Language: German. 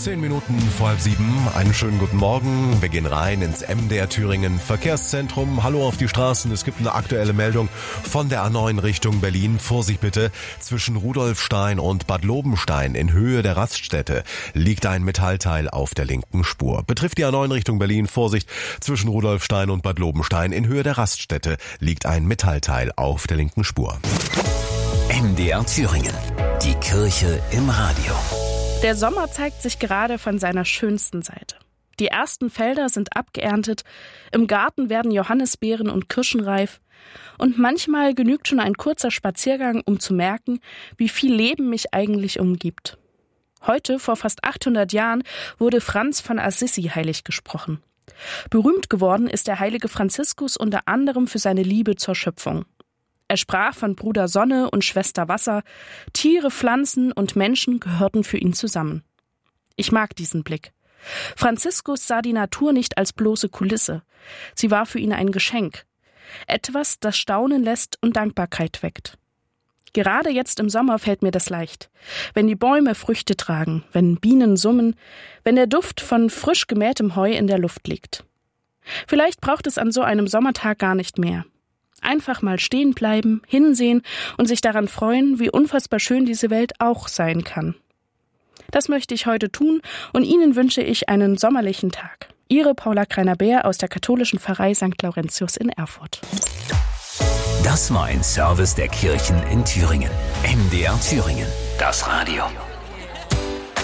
10 Minuten vor 6:30. Einen schönen guten Morgen. Wir gehen rein ins MDR Thüringen Verkehrszentrum. Hallo auf die Straßen. Es gibt eine aktuelle Meldung von der A9 Richtung Berlin. Vorsicht bitte. Zwischen Rudolfstein und Bad Lobenstein in Höhe der Raststätte liegt ein Metallteil auf der linken Spur. Betrifft die A9 Richtung Berlin. Vorsicht. Zwischen Rudolfstein und Bad Lobenstein in Höhe der Raststätte liegt ein Metallteil auf der linken Spur. MDR Thüringen. Die Kirche im Radio. Der Sommer zeigt sich gerade von seiner schönsten Seite. Die ersten Felder sind abgeerntet, im Garten werden Johannisbeeren und Kirschen reif und manchmal genügt schon ein kurzer Spaziergang, um zu merken, wie viel Leben mich eigentlich umgibt. Heute, vor fast 800 Jahren, wurde Franz von Assisi heilig gesprochen. Berühmt geworden ist der heilige Franziskus unter anderem für seine Liebe zur Schöpfung. Er sprach von Bruder Sonne und Schwester Wasser. Tiere, Pflanzen und Menschen gehörten für ihn zusammen. Ich mag diesen Blick. Franziskus sah die Natur nicht als bloße Kulisse. Sie war für ihn ein Geschenk. Etwas, das staunen lässt und Dankbarkeit weckt. Gerade jetzt im Sommer fällt mir das leicht. Wenn die Bäume Früchte tragen, wenn Bienen summen, wenn der Duft von frisch gemähtem Heu in der Luft liegt. Vielleicht braucht es an so einem Sommertag gar nicht mehr. Einfach mal stehen bleiben, hinsehen und sich daran freuen, wie unfassbar schön diese Welt auch sein kann. Das möchte ich heute tun und Ihnen wünsche ich einen sommerlichen Tag. Ihre Paula Kreiner-Beer aus der katholischen Pfarrei St. Laurentius in Erfurt. Das war ein Service der Kirchen in Thüringen. MDR Thüringen. Das Radio.